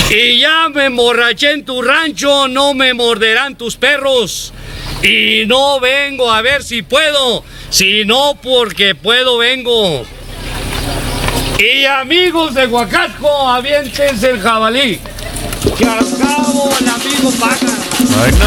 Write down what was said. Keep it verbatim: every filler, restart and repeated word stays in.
Y ya me emborraché en tu rancho, no me morderán tus perros. Y no vengo a ver si puedo, sino porque puedo vengo. Y amigos de Huacasco, aviéntense el jabalí, que al cabo el amigo paga. Ay, no.